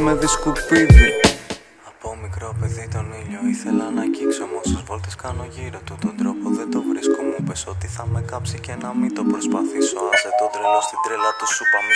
με δει σκουπίδι. Από μικρό παιδί τον ήλιο ήθελα να αγγίξω. Μ' όσες βόλτες κάνω γύρω του τον τρόπο δεν το βρίσκω. Μου πες ότι θα με κάψει και να μην το προσπαθήσω. Άσε τον τρελό στην τρέλα του, σου είπα μη